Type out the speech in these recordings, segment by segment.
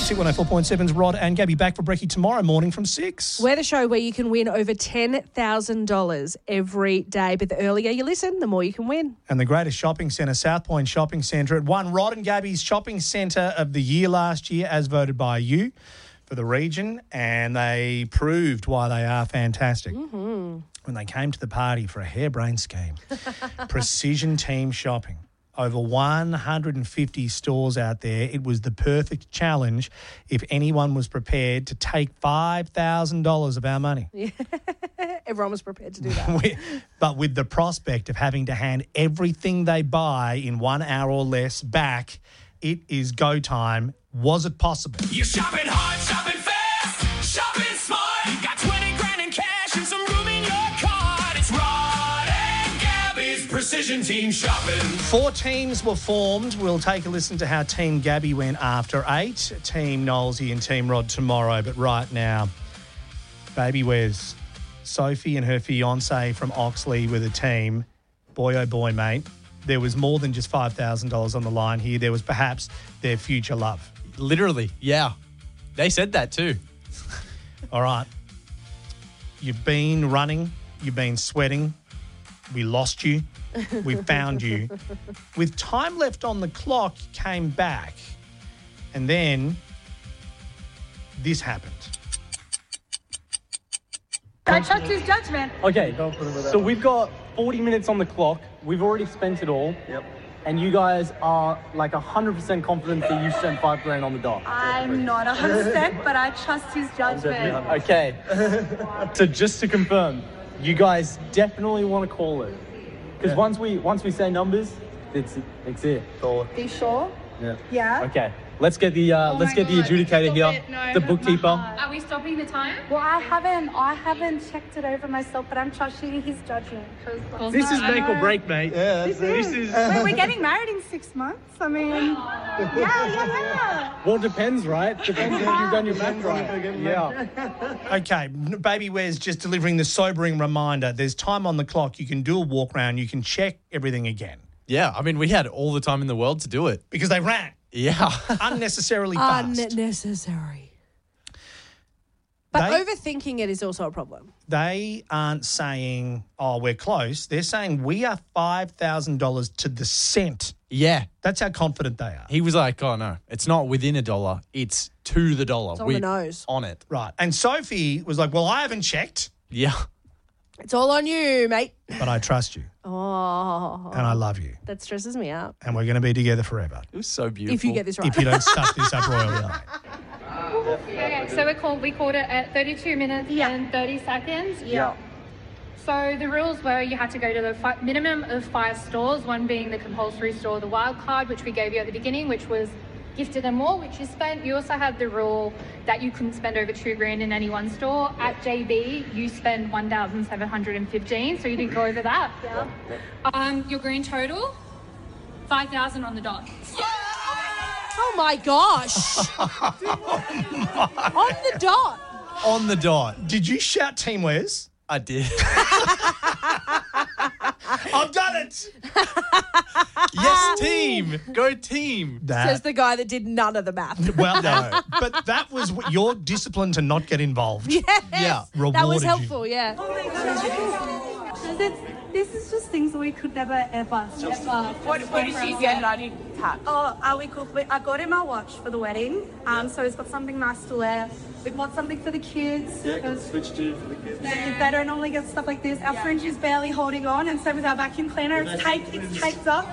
Hit 104.7's Rod and Gabby back for brekkie tomorrow morning from 6. We're the show where you can win over $10,000 every day. But the earlier you listen, the more you can win. And the greatest shopping centre, South Point Shopping Centre, it won Rod and Gabby's Shopping Centre of the Year last year, as voted by you for the region. And they proved why they are fantastic. When they came to the party for a harebrained scheme. Precision team shopping. Over 150 stores out there. It was the perfect challenge if anyone was prepared to take $5,000 of our money. Yeah. Everyone was prepared to do that. But with the prospect of having to hand everything they buy in 1 hour or less back, it is go time. Was it possible? You're shopping hard, shopping fast, shopping smart. You got 20 grand in cash and some room in your card. It's Rod and Gabby's Precision Team Shopping. 4 teams were formed. We'll take a listen to how Team Gabby went after 8. Team Knowlesy and Team Rod tomorrow. But right now, Baby Wes, Sophie and her fiancé from Oxley were the team. Boy, oh boy, mate. There was more than just $5,000 on the line here. There was perhaps their future love. Literally, yeah. They said that too. All right. You've been running. You've been sweating. We lost you. We found you. With time left on the clock, you came back. And then this happened. I trust his judgment. Okay, so we've got 40 minutes on the clock. We've already spent it all. Yep. And you guys are like 100% confident that you spent $5,000 on the dot. I'm not 100%, but I trust his judgment. Okay. So just to confirm, you guys definitely want to call it. Because once we say numbers, it's it. Are you sure? Yeah. Yeah? Okay. Let's get the adjudicator here, the bookkeeper. Are we stopping the time? Well, I haven't checked it over myself, but I'm trusting his judgment. This is make or break, mate. Yeah, this is. Wait, we're getting married in 6 months. I mean, yeah. Well, it depends, right? Depends if you've done your math right. Yeah. Okay, Baby Wes just delivering the sobering reminder. There's time on the clock. You can do a walk round. You can check everything again. Yeah, I mean, we had all the time in the world to do it. Because they ran. Yeah. Unnecessarily fast. Unnecessary. But overthinking it is also a problem. They aren't saying, oh, we're close. They're saying we are $5,000 to the cent. Yeah. That's how confident they are. He was like, oh, no, it's not within $1. It's to the dollar. It's on the nose. On it. Right. And Sophie was like, well, I haven't checked. Yeah. It's all on you, mate. But I trust you. Oh. And I love you. That stresses me out. And we're going to be together forever. It was so beautiful. If you get this right. If you don't stuff this up royally. Okay, so we called it at 32 minutes and 30 seconds. Yeah. So the rules were you had to go to the minimum of 5 stores, one being the compulsory store, the wild card, which we gave you at the beginning, which was gifted and more, which you spent. You also had the rule that you couldn't spend over $2,000 in any one store. At JB, you spend $1,715, so you didn't go over that. Yeah. Your grand total, $5,000 on the dot. Oh my gosh. On the dot. On the dot. Did you shout Team Wes? I did. I've done it. Yes, team. Go team. Says the guy that did none of the math. Well, no. But that was your discipline to not get involved. Yes. Yeah. That was Rewarded helpful, yeah. This is just things that we could never, ever. What did she get? I didn't touch. I got him our watch for the wedding, so he's got something nice to wear. We bought something for the kids. Yeah, switch to for the kids. They don't normally get stuff like this. Our fringe is barely holding on, and so with our vacuum cleaner, it's taped up.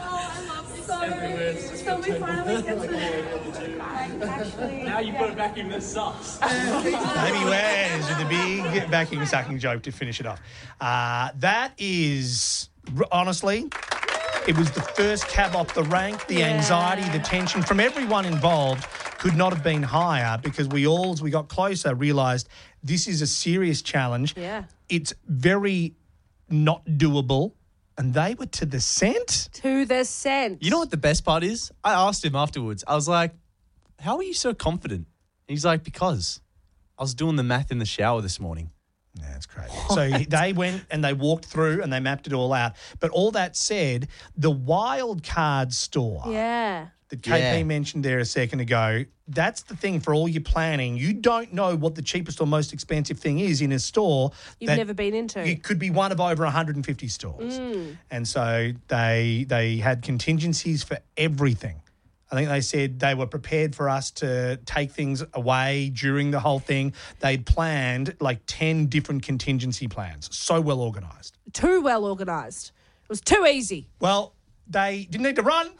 So we finally get to actually. Now you've got a vacuum that sucks. Baby Wes with the big vacuum sucking joke to finish it off. That is, honestly, it was the first cab off the rank. The anxiety, the tension from everyone involved could not have been higher because we all, as we got closer, realised this is a serious challenge. Yeah. It's very not doable. And they were to the cent? To the cent. You know what the best part is? I asked him afterwards. I was like, how are you so confident? And he's like, because I was doing the math in the shower this morning. That's crazy. So they went and they walked through and they mapped it all out. But all that said, the wild card store Yeah. that KP Yeah. mentioned there a second ago, that's the thing for all your planning. You don't know what the cheapest or most expensive thing is in a store. You've that never been into. it could be one of over 150 stores. And so they had contingencies for everything. I think they said they were prepared for us to take things away during the whole thing. They'd planned like 10 different contingency plans. So well organised. Too well organised. It was too easy. Well, they didn't need to run.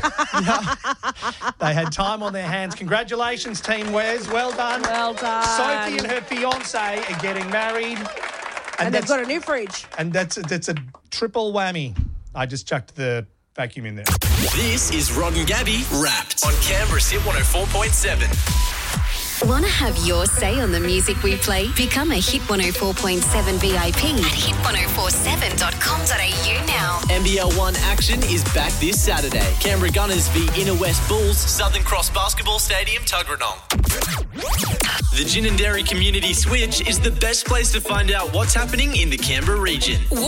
They had time on their hands. Congratulations, Team Wes. Well done. Well done. Sophie and her fiancé are getting married. And they've that's- got a new fridge. And that's a triple whammy. I just chucked the vacuum in there. This is Rod and Gabby Wrapped on Canberra's Hit 104.7. Want to have your say on the music we play? Become a Hit 104.7 VIP at hit1047.com.au now. NBL 1 action is back this Saturday. Canberra Gunners v Inner West Bulls, Southern Cross Basketball Stadium, Tuggeranong. The Gin and Dairy Community Switch is the best place to find out what's happening in the Canberra region.